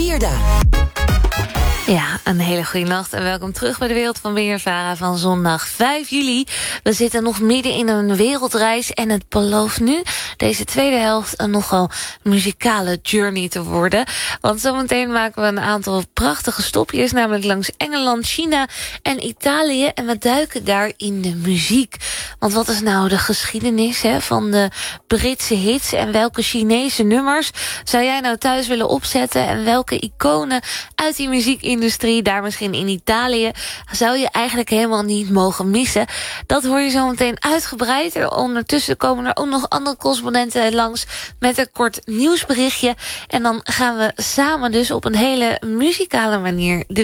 Weerda. Ja, een hele goede nacht en welkom terug bij de Wereld van Weervaren van zondag 5 juli. We zitten nog midden in een wereldreis en het belooft nu deze tweede helft een nogal muzikale journey te worden. Want zometeen maken we een aantal prachtige stopjes, namelijk langs Engeland, China en Italië. En we duiken daar in de muziek. Want wat is nou de geschiedenis van de Britse hits en welke Chinese nummers zou jij nou thuis willen opzetten? En welke iconen uit die muziekindustrie, daar misschien in Italië, zou je eigenlijk helemaal niet mogen missen? Dat hoor je zo meteen uitgebreid. En ondertussen komen er ook nog andere correspondenten langs met een kort nieuwsberichtje. En dan gaan we samen dus op een hele muzikale manier de